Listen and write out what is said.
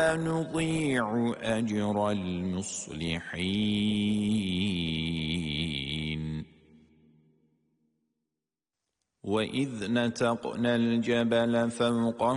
ولا نضيع أجر المصلحين. وإذ نتقنا الجبل فوقهم